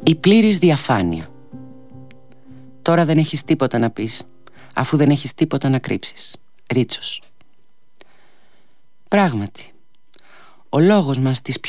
Η πλήρης διαφάνεια. Τώρα δεν έχεις τίποτα να πεις, αφού δεν έχεις τίποτα να κρύψεις. Ρίτσος. Πράγματι, ο λόγος μας της